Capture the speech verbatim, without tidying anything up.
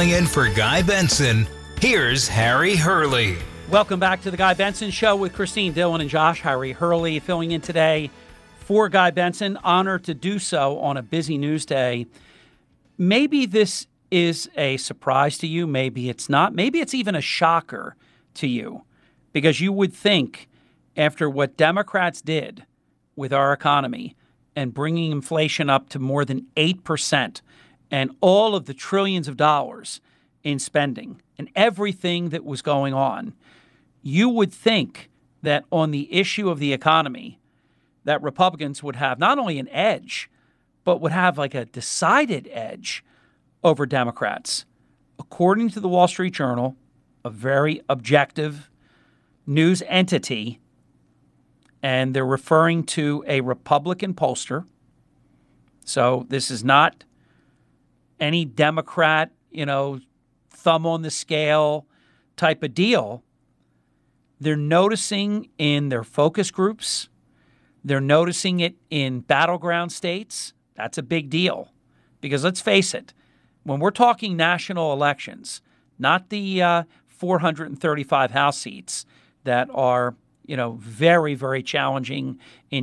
Filling in for Guy Benson, here's Harry Hurley. Welcome back to the Guy Benson Show with Christine Dillon and Josh. Harry Hurley filling in today for Guy Benson. Honored to do so on a busy news day. Maybe this is a surprise to you. Maybe it's not. Maybe it's even a shocker to you, because you would think after what Democrats did with our economy and bringing inflation up to more than eight percent and all of the trillions of dollars in spending and everything that was going on, you would think that on the issue of the economy, that Republicans would have not only an edge, but would have like a decided edge over Democrats. According to the Wall Street Journal, a very objective news entity, and they're referring to a Republican pollster. So this is not any Democrat, you know, thumb on the scale type of deal. They're noticing in their focus groups, they're noticing it in battleground states. That's a big deal, because let's face it, when we're talking national elections, not the uh, four hundred thirty-five House seats that are, you know, very, very challenging in